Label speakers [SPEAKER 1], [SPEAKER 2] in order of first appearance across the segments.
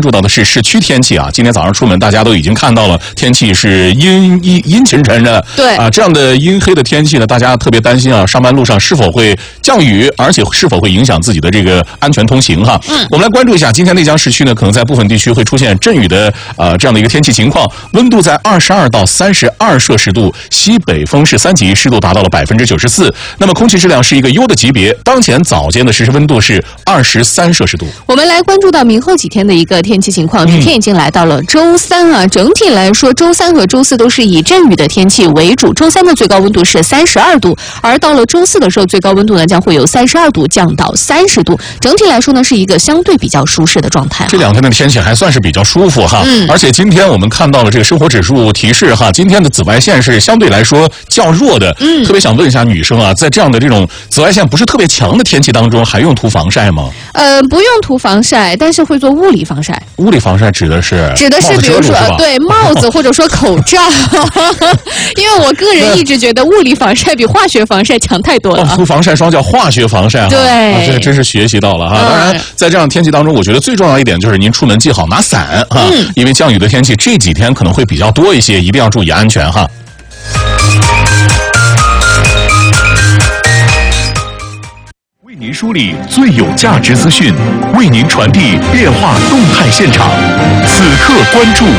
[SPEAKER 1] 注到的是市区天气啊。今天早上出门，大家都已经看到了，天气是阴沉沉的。
[SPEAKER 2] 对
[SPEAKER 1] 啊，这样的阴黑的天气呢，大家特别担心啊，上班路上是否会降雨，而且是否会影响自己的这个安全通行哈。我们来关注一下，今天内江市区呢，可能在部分地区会出现阵雨的这样的一个天气情况，温度在22到32摄氏度，西北风是3级，湿度达到了94%。那么空气质量是一个优的级别，当前早间的实时温度是23摄氏度。
[SPEAKER 2] 我们来关注到明后几天的一个天气情况。明天已经来到了周三啊，整体来说，周三和周四都是以阵雨的天气为主。周三的最高温度是32度，而到了周四的时候，最高温度呢将会由32度降到30度。整体来说呢，是一个相对比较舒适的状态。
[SPEAKER 1] 这2天的天气还算是比较舒服哈。而且今天我们看到了这个生活指数提示哈，今天的紫外线是相对来说较弱的。特别想问一下女生啊，在这样的这种紫外线不是特别强的天气当中，还用涂防晒吗？
[SPEAKER 2] 不用涂防晒，但是会做物理防晒。
[SPEAKER 1] 物理防晒指的是
[SPEAKER 2] 比如说对帽子或者说口罩，因为我个人一直觉得物理防晒比化学防晒强太多了。
[SPEAKER 1] 涂防晒霜叫化学防晒哈，
[SPEAKER 2] 对，
[SPEAKER 1] 这真是学习到了哈。当然，在这样的天气当中，我觉得最重要一点就是您出门记好拿伞哈，因为降雨的天气这几天可能会比较多一些，一定要注意安全哈。
[SPEAKER 3] 为您梳理最有价值资讯，为您传递变化动态现场。此刻关注。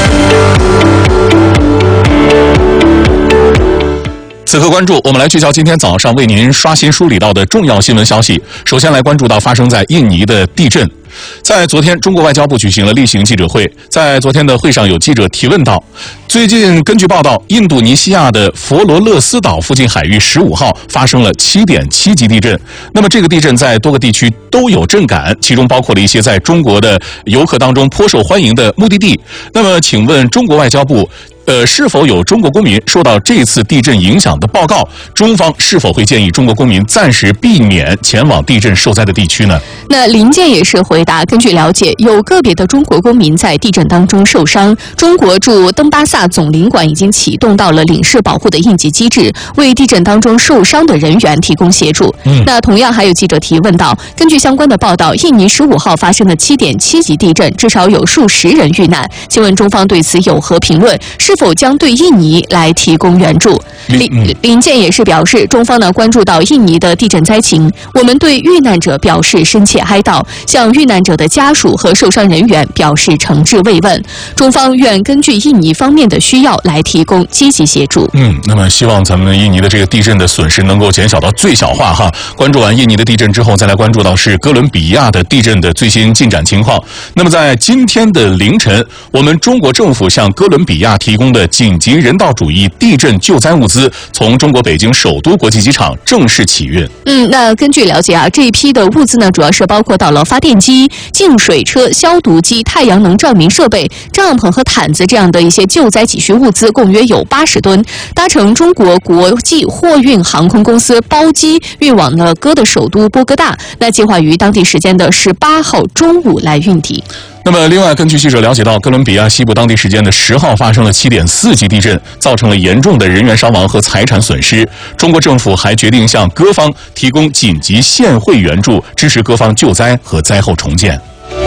[SPEAKER 1] 此刻关注，我们来聚焦今天早上为您刷新梳理到的重要新闻消息。首先来关注到发生在印尼的地震。在昨天，中国外交部举行了例行记者会。在昨天的会上，有记者提问到，最近根据报道，印度尼西亚的佛罗勒斯岛附近海域15号发生了7.7级地震。那么这个地震在多个地区都有震感，其中包括了一些在中国的游客当中颇受欢迎的目的地。那么请问中国外交部是否有中国公民受到这次地震影响的报告？中方是否会建议中国公民暂时避免前往地震受灾的地区呢？
[SPEAKER 2] 那林健也是回答，根据了解，有个别的中国公民在地震当中受伤。中国驻登巴萨总领馆已经启动到了领事保护的应急机制，为地震当中受伤的人员提供协助。那同样还有记者提问到，根据相关的报道，印尼15号发生的7.7级地震，至少有数十人遇难。请问中方对此有何评论？是否将对印尼来提供援助？林健也是表示，中方呢关注到印尼的地震灾情，我们对遇难者表示深切哀悼，向遇难者的家属和受伤人员表示诚挚慰问。中方愿根据印尼方面的需要来提供积极协助。
[SPEAKER 1] 那么希望咱们印尼的这个地震的损失能够减小到最小化哈。关注完印尼的地震之后，再来关注到是哥伦比亚的地震的最新进展情况。那么在今天的凌晨，我们中国政府向哥伦比亚提供的紧急人道主义地震救灾物资，从中国北京首都国际机场正式起运。
[SPEAKER 2] 那根据了解啊，这一批的物资呢，主要是包括到了发电机、净水车、消毒机、太阳能照明设备、帐篷和毯子这样的一些救灾急需物资，共约有80吨，搭乘中国国际货运航空公司包机运往了哥的首都波哥大，那计划于当地时间的18号中午来运抵。
[SPEAKER 1] 那么，另外，根据记者了解到，哥伦比亚西部当地时间的10号发生了7.4级地震，造成了严重的人员伤亡和财产损失。中国政府还决定向各方提供紧急现汇援助，支持各方救灾和灾后重建。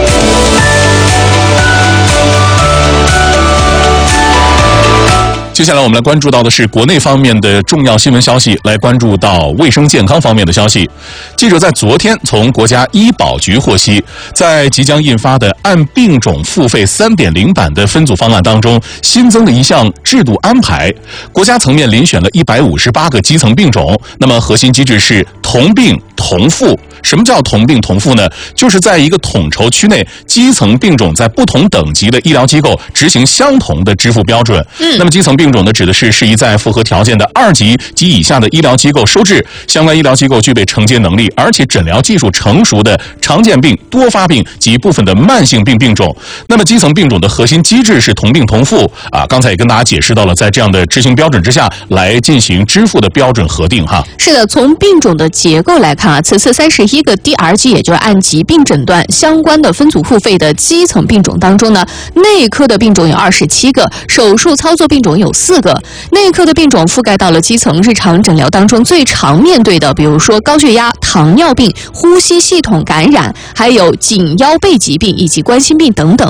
[SPEAKER 1] 接下来我们来关注到的是国内方面的重要新闻消息，来关注到卫生健康方面的消息。记者在昨天从国家医保局获悉，在即将印发的按病种付费3.0版的分组方案当中，新增了一项制度安排，国家层面遴选了158个基层病种，那么核心机制是同病同付。什么叫同病同付呢？就是在一个统筹区内，基层病种在不同等级的医疗机构执行相同的支付标准。那么基层病种呢，指的是适宜在符合条件的2级及以下的医疗机构收治，相关医疗机构具备承接能力，而且诊疗技术成熟的常见病、多发病及部分的慢性病病种。那么基层病种的核心机制是同病同付啊，刚才也跟大家解释到了，在这样的执行标准之下来进行支付的标准核定哈。
[SPEAKER 2] 是的，从病种的结构来看啊，此次31个 DRG 也就是按疾病诊断相关的分组付费的基层病种当中呢，内科的病种有27个，手术操作病种有4个。内科的病种覆盖到了基层日常诊疗当中最常面对的，比如说高血压、糖尿病、呼吸系统感染，还有颈腰背疾病以及冠心病等等。